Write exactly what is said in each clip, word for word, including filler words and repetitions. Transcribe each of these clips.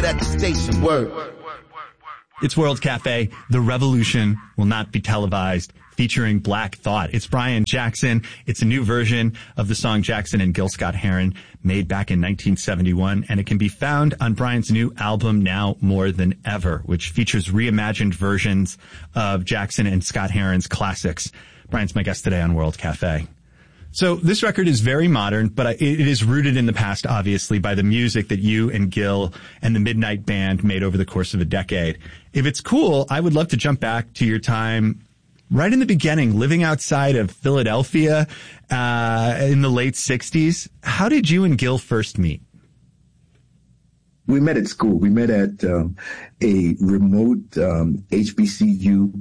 it at the station. Word. It's World Cafe. The Revolution will not be televised, featuring Black Thought. It's Brian Jackson. It's a new version of the song Jackson and Gil Scott-Heron made back in nineteen seventy-one, and it can be found on Brian's new album, Now More Than Ever, which features reimagined versions of Jackson and Scott-Heron's classics. Brian's my guest today on World Cafe. So this record is very modern, but it is rooted in the past, obviously, by the music that you and Gil and the Midnight Band made over the course of a decade. If it's cool, I would love to jump back to your time right in the beginning, living outside of Philadelphia uh in the late sixties. How did you and Gil first meet? We met at school. We met at um, a remote um, H B C U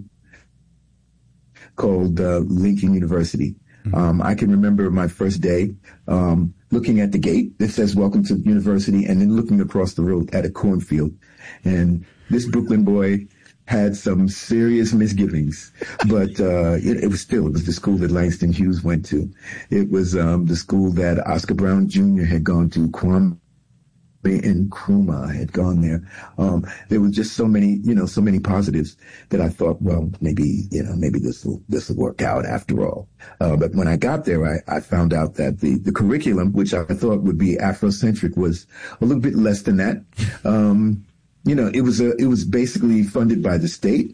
called uh, Lincoln University. Um, I can remember my first day, um, looking at the gate that says welcome to the university, and then looking across the road at a cornfield. And this Brooklyn boy had some serious misgivings, but, uh, it, it was still, it was the school that Langston Hughes went to. It was, um, the school that Oscar Brown Junior had gone to. Kwame and Nkrumah had gone there. Um, there were just so many, you know, so many positives that I thought, well, maybe, you know, maybe this will, this will work out after all. Uh, but when I got there, I, I found out that the, the curriculum, which I thought would be Afrocentric, was a little bit less than that. Um, you know, it was a, it was basically funded by the state.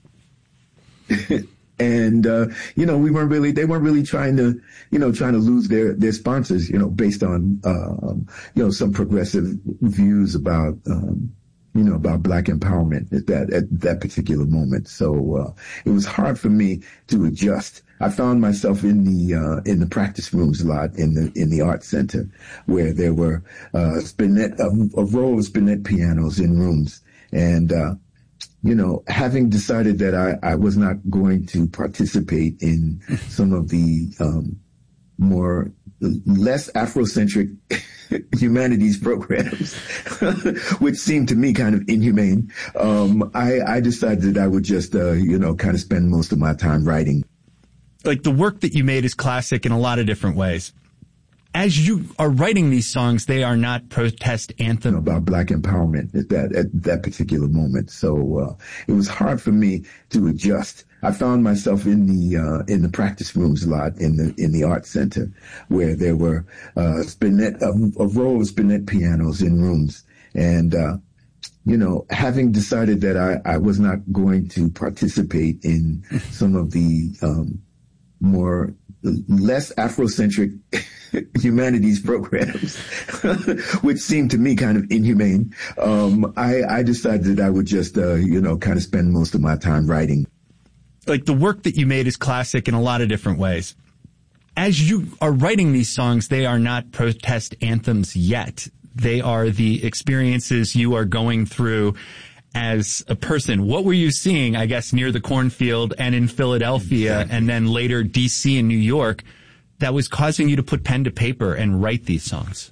And, uh, you know, we weren't really, they weren't really trying to, you know, trying to lose their, their sponsors, you know, based on, um, you know, some progressive views about, um, you know, about black empowerment at that, at that particular moment. So, uh, it was hard for me to adjust. I found myself in the, uh, in the practice rooms a lot in the, in the art center, where there were, uh, spinet, a, a row of spinet pianos in rooms. And, uh, you know, having decided that I, I was not going to participate in some of the um, more less Afrocentric humanities programs, which seemed to me kind of inhumane, um, I, I decided that I would just, uh, you know, kind of spend most of my time writing. Like, the work that you made is classic in a lot of different ways. As you are writing these songs, they are not protest anthems. You know, about black empowerment at that, at that particular moment. So, uh, it was hard for me to adjust. I found myself in the, uh, in the practice rooms a lot in the, in the art center, where there were, uh, spinet, a, a row of spinet pianos in rooms. And, uh, you know, having decided that I, I was not going to participate in some of the, um, more, less Afrocentric humanities programs, which seemed to me kind of inhumane, um, I, I decided that I would just, uh, you know, kind of spend most of my time writing. Like, the work that you made is classic in a lot of different ways. As you are writing these songs, they are not protest anthems yet. They are the experiences you are going through as a person. What were you seeing, I guess, near the cornfield and in Philadelphia, exactly, and then later D C and New York, that was causing you to put pen to paper and write these songs?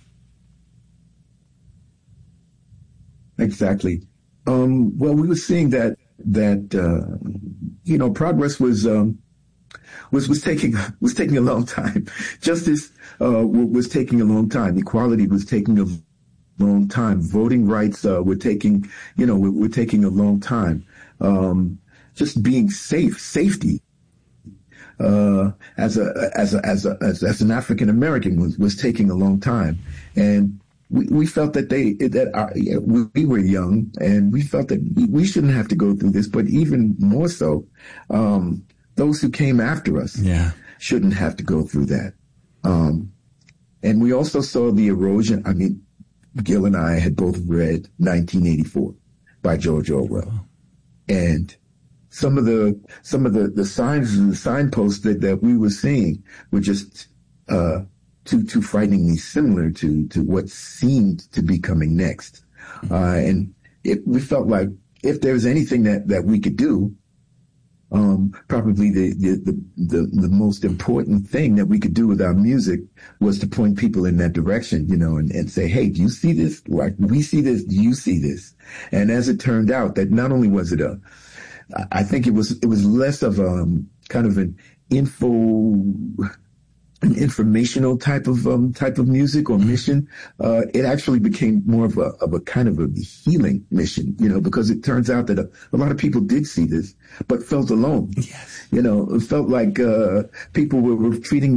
Exactly. Um, well, we were seeing that, that, uh, you know, progress was, um, was, was taking, was taking a long time. Justice, uh, was taking a long time. Equality was taking a long time. Voting rights, uh, were taking, you know, were, were taking a long time. Um, just being safe, safety, uh, as a, as a, as a, as, as an African American was, was taking a long time. And we, we felt that they, that our, we, we were young, and we felt that we shouldn't have to go through this, but even more so, um, those who came after us, yeah, shouldn't have to go through that. Um, and we also saw the erosion. I mean, Gil and I had both read nineteen eighty-four by George Orwell. Oh. And some of the, some of the, the signs and the signposts that, that we were seeing were just, uh, too, too frighteningly similar to, to what seemed to be coming next. Uh, and it, we felt like if there was anything that, that we could do, Um, probably the, the, the, the, the most important thing that we could do with our music was to point people in that direction, you know, and, and say, hey, do you see this? Like, we see this. Do you see this? And as it turned out, that not only was it a, I think it was, it was less of a um, kind of an info, an informational type of um, type of music or mission. Uh, it actually became more of a of a kind of a healing mission, you know, because it turns out that a, a lot of people did see this, but felt alone. Yes. You know, it felt like uh, people were, were treating